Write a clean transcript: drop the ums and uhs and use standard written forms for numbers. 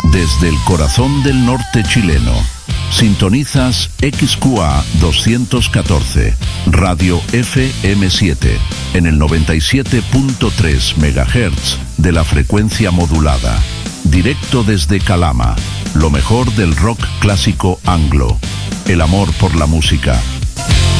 Desde el corazón del norte chileno, sintonizas XQA 214, Radio FM7, en el 97.3 MHz de la frecuencia modulada. Directo desde Calama, lo mejor del rock clásico anglo, el amor por la música,